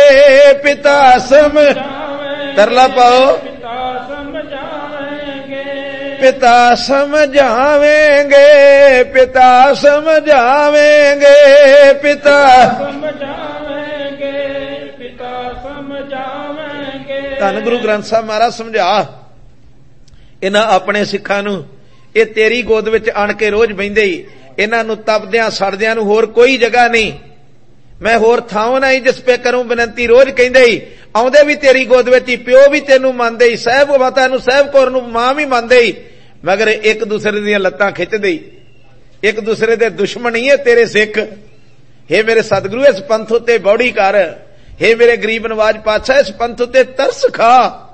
पिता तरला पाओ पिता समझावेंगे पिता समझावेंगे पिता समझावेंगे पिता समझावेंगे। धन गुरु ग्रंथ साहब महाराज समझा इन्हां अपने सिखां नूं ये तेरी गोद विच आण के रोज बहिंदे ही इन्हां नूं तपदियां सड़दियां नूं होर कोई जगह नहीं, मैं होर थां नहीं जिस पे करूं बिनती। रोज कहिंदे ही आउंदे भी तेरी गोद विच ही, प्यो भी तेनू मनदे ही, साहिब माता नूं साहिब कौर नूं मां भी मनदे ही, मगर एक दूसरे दीयां लत्तां खिचदे ही, एक दूसरे दे दुश्मन ही है तेरे सिख। हे मेरे सतगुरु इस पंथ उत्ते बौड़ी कर, हे मेरे गरीब नवाज पातशाह इस पंथ उत्ते तरस खा,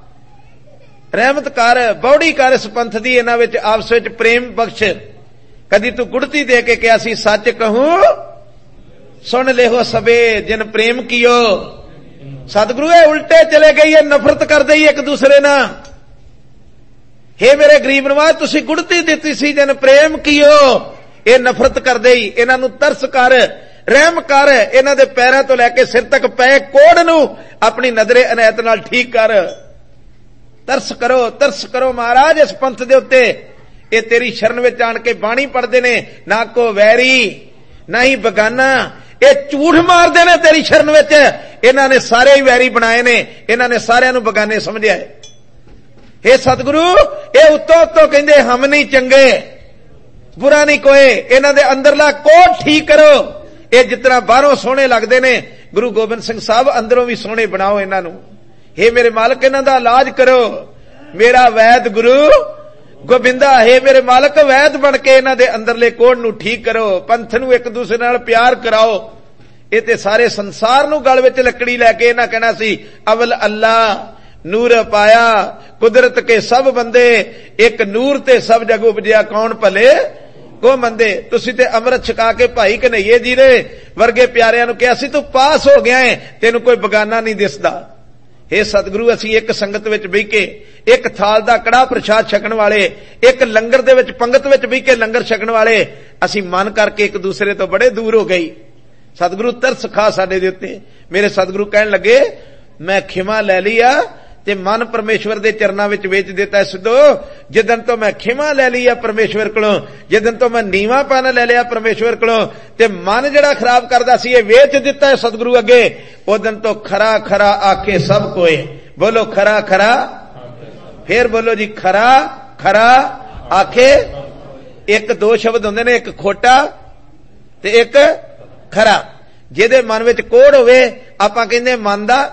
रहमत कर, बौड़ी कर इस पंथ दी, इन्हां विच आपस विच प्रेम बख्श। कदी तू गुड़ती दे के कहा सी सच कहूं सुन ले हो सबे जिन प्रेम कियो। सतगुरु ये उल्टे चले गई है, नफरत कर दई एक दूसरे ना। हे मेरे गरीब नवाज तुसी गुड़ती दिती सी जिन प्रेम कियो, ये नफरत कर दई। इन्हां नूं तरस कर, रहम कर, इन्हां दे पैरां तो लैके सिर तक पए कोड़ नूं अपनी नजरे अनायत नाल ठीक कर। तरस करो महाराज इस पंथ दे उत्ते। ये तेरी शरण विच आण के बाणी पढ़दे ने, ना को वैरी ना ही बगाना, ये झूठ मारदे ने तेरी शरण विच। इन्हां ने सारे ही वैरी बनाए ने, इन्हां ने सारियां नूं बगाने समझिया है। हे सतगुरु ये उत्तों उत्तों कहंदे हम नहीं चंगे बुरा नहीं कोई, इन्हां दे अंदरला कोड ठीक करो। ये जितना बाहरों सोहणे लगदे ने गुरु गोबिंद सिंह साहब अंदरों भी सोहणे बनाओ इन्हां नूं। हे मेरे मालक इन्हां दा इलाज करो। मेरा वैद गुरु गोबिंदा हे मेरे मालक वैद बन के इन्हां दे अंदरले कोड नूं ठीक करो, पंथ नूं एक दूसरे नाल प्यार कराओ। ये ते सारे संसार नूं गल विच लकड़ी लैके इन्हां कहना सी अवल अल्लाह नूर पाया कुदरत के सब बंदे, एक नूर ते सब जग उपजिया कौन भले को मंदे। तुसी ते अमृत छका के भाई कन्हैये जी दे वर्गे प्यारियां नूं कहा सी तू पास हो गया है, तेनू कोई बगाना नहीं दिसदा। हे सतगुरु असी एक संगत विच बह के एक थाल दा कड़ा प्रसाद छकण वाले, एक लंगर दे विच पंगत विच बह के लंगर छकण वाले असी मन करके एक दूसरे तो बड़े दूर हो गई। सतगुरु तरस खा साडे दे उत्ते। मेरे सतगुरु कहण लगे मैं खिमा लै लिया ते मन परमेश्वर दे चरनां विच वेच देता है सिद्धो। जिदन तो मैं खिमा लै लिया परमेश्वर कोलों, जिदन तो मैं नीवापन लै लिया परमेश्वर कोलों ते मन जिहड़ा खराब करदा सी वेच दिता है सतगुरु अगे, उदन तो खरा खरा आखे सब कोई। बोलो खरा खरा, फिर बोलो जी खरा खरा आखे। एक दो शब्द हुंदे ने, एक खोटा ते एक खरा। जिहदे मन विच कोड़ होवे आपां कहंदे मन दा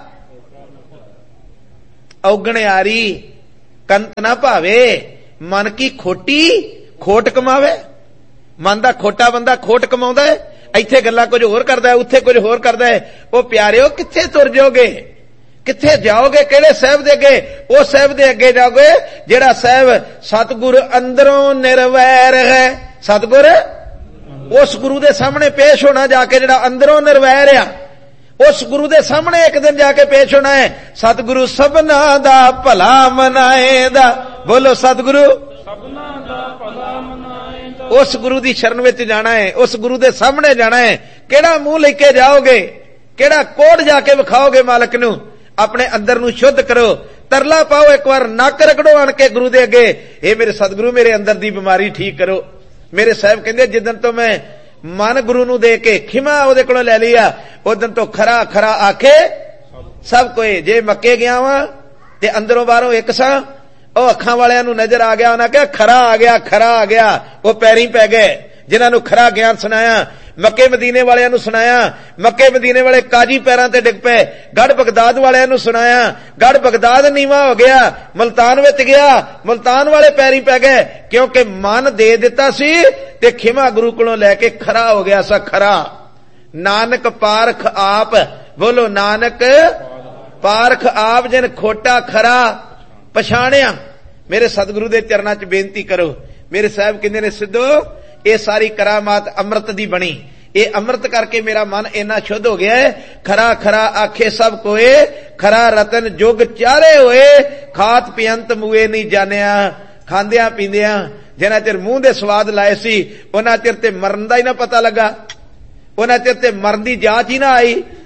औगणियारी कंत ना भावे, मन की खोटी खोट कमावे। मन दा खोटा बंदा खोट कमाउंदा है, इत्थे गल्लां कुछ होर करदा है, उत्थे कुछ होर करदा है। ओ प्यारिओ कित्थे तुर जाओगे, कित्थे जाओगे, किहड़े साहिब दे अगे? ओ साहिब दे अगे जाओगे जिहड़ा साहिब सतगुर अंदरों निर्वैर है। सतगुर उस गुरु दे सामने पेश होना जाके जिहड़ा अंदरों निर्वैर आ, उस गुरु दे सामने एक दिन जाके पेश होना है। सतगुरु सबना दा भला मनाएदा। बोलो सतगुरु सबना दा भला मनाएदा। उस गुरु दी शरण विच जाना है, उस गुरु दे सामने जाना है। केड़ा मुंह लेके जाओगे, केड़ा कोड जाके विखाओगे मालक नूं? अपने अंदर नूं शुद्ध करो, तरला पाओ, एक बार नक रगड़ो आण के गुरु दे अगे, हे मेरे सतगुरु मेरे अंदर दी बीमारी ठीक करो। मेरे साहिब कहंदे जिदन तो मैं मन गुरु नूं दे के खिमा ओदे कोलों लै लिया, उदन तो खरा खरा आखे सब कोई। जे मक्के गया वां ते अंदरों बाहरों एक सा, ओ अखां वालियां नूं नजर आ गया, उन्हां कहा खरा आ गया खरा आ गया। वो पैरीं पै गए जिन्हां नूं खरा ज्ञान सुनाया। मक्के मदीने वालियां नूं सुनाया, मक्के मदीने वाले काजी पैरां ते डिग पे। गढ़ बगदाद वालियां नूं सुनाया, गढ़ बगदाद नीवा हो गया। मुल्तान विच गया, मुल्तान वाले पैरीं पै गए, क्योंकि मन दे दिता सी ते खिमा गुरु कोलों लैके खरा हो गया सा खरा। नानक पारख आप, बोलो नानक पारख आप जिन खोटा खरा पछाणिया। मेरे सतगुरु दे चरनां च बेनती करो। मेरे साहिब कहंदे ने सिद्धो ये सारी करामात अमृत दी बनी, ये अमृत करके मेरा मन इन्ना शुद्ध हो गया है। खरा खरा आखे सब कोए, खरा रतन जुग चारे होए, खात पियंत मुए नहीं जानिया। खांदियां पींदियां जिन्ना चिर मूंह दे स्वाद लाए सी उन्ना चिर ते मरन दा ही ना पता लगा, उन्ना चिर ते मरन दी जांच ही ना आई।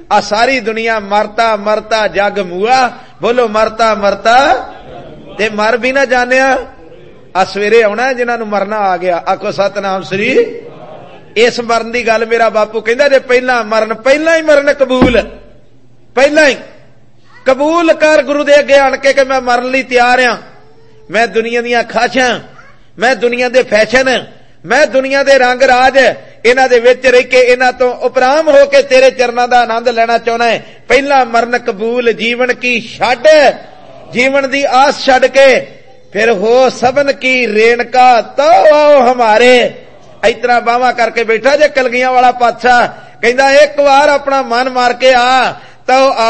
आ सारी दुनिया मरता मरता जग मुआ, बोलो मरता मरता ते मर भी ना जाने। आ सवेरे आना जिन्हां नूं मरना आ गया, आखो सतनाम श्री। इस मरण की गल मेरा बापू कहंदा जे पहला मरण, पहला ही मरण कबूल, पहला ही कबूल कर गुरु दे अगे आण के मैं मरन लई तैयार हां। मैं दुनिया दीयां खाशां, मैं दुनिया दे फैशन, मैं दुनिया दे रंग राज इन्हां दे विच रह के इन्हां तो उपराम हो के तेरे चरनां दा आनंद लेना चाहना है। पहला मरण कबूल, जीवन की छड्ड, जीवन दी आस छड्ड के फिर हो सबन की रेणका तो आओ हमारे। इतना बावा करके बैठा जे कलगियां वाला पातशाह कहंदा एक बार अपना मन मार के आ तो